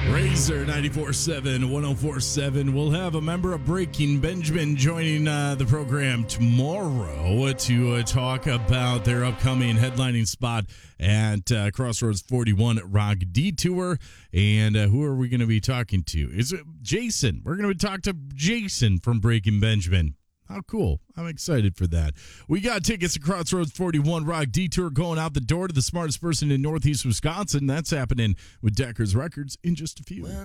Razor 94.7, 104.7. We'll have a member of Breaking Benjamin joining the program tomorrow to talk about their upcoming headlining spot at Crossroads 41 at Rock Detour. And who are we going to be talking to? Is it Jason? We're going to talk to Jason from Breaking Benjamin. How cool. I'm excited for that. We got tickets to Crossroads 41 Rock Detour going out the door to the smartest person in Northeast Wisconsin. That's happening with Decker's Records in just a few.